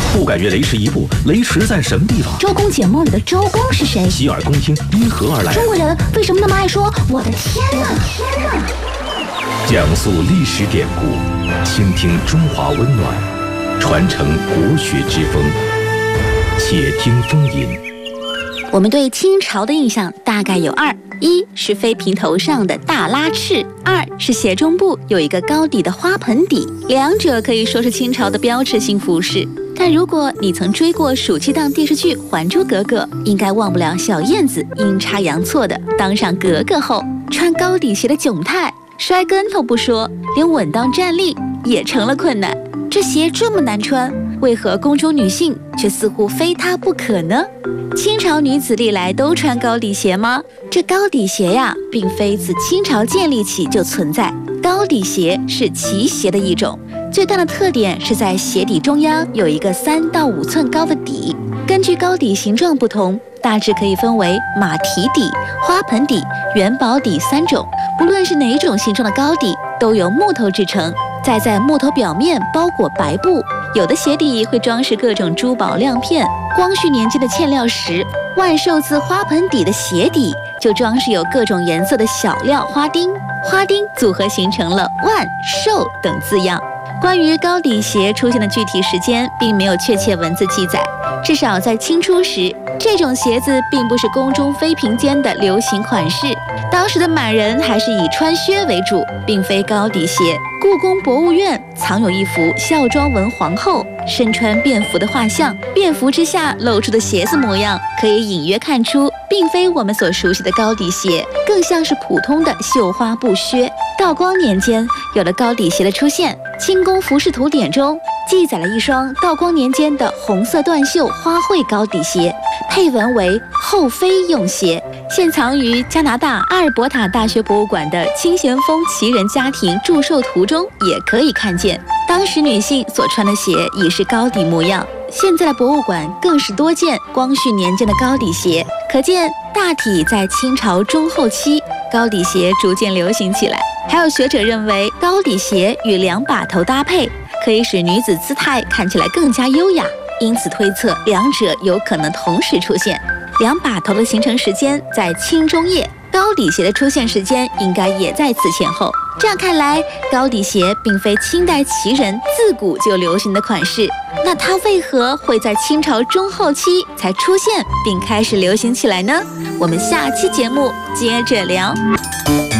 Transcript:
不敢越雷池一步，雷池在什么地方？ 周公解梦里的周公是谁？ 洗耳恭听，因何而来？ 中国人为什么那么爱说我的天哪？ 讲述历史典故，倾听中华温暖，传承国学之风。且听风吟。 我们对清朝的印象大概有二：一是妃嫔头上的大拉翅，二是斜中部有一个高底的花盆底，两者可以说是清朝的标志性服饰。但如果你曾追过暑期档电视剧《还珠格格》，应该忘不了小燕子阴差阳错的当上格格后，穿高底鞋的窘态，摔跟头不说，连稳当站立也成了困难。这鞋这么难穿，为何宫中女性却似乎非它不可呢？清朝女子历来都穿高底鞋吗？这高底鞋呀，并非自清朝建立起就存在。高底鞋是旗鞋的一种，最大的特点是在鞋底中央有一个3到5寸高的底。根据高底形状不同，大致可以分为马蹄底、花盆底、元宝底3种。不论是哪种形状的高底，都由木头制成，再在木头表面包裹白布。有的鞋底会装饰各种珠宝亮片。光绪年间的嵌料石万寿字花盆底的鞋底就装饰有各种颜色的小料花钉，花钉组合形成了万寿等字样。关于高底鞋出现的具体时间并没有确切文字记载，至少在清初时，这种鞋子并不是宫中妃嫔间的流行款式。当时的满人还是以穿靴为主，并非高底鞋。故宫博物院藏有一幅孝庄文皇后身穿便服的画像，便服之下露出的鞋子模样，可以隐约看出，并非我们所熟悉的高底鞋，更像是普通的绣花布靴。道光年间有了高底鞋的出现，《清宫服饰图典》中记载了一双道光年间的红色缎绣花卉高底鞋，配文为后妃用鞋，现藏于加拿大阿尔伯塔大学博物馆的清咸丰旗人家庭祝寿图中也可以看见，当时女性所穿的鞋已是高底模样。现在的博物馆更是多见光绪年间的高底鞋，可见大体在清朝中后期，高底鞋逐渐流行起来。还有学者认为，高底鞋与2把头搭配，可以使女子姿态看起来更加优雅，因此推测两者有可能同时出现。2把头的形成时间在清中叶，高底鞋的出现时间应该也在此前后。这样看来，高底鞋并非清代旗人自古就流行的款式，那它为何会在清朝中后期才出现并开始流行起来呢？我们下期节目接着聊。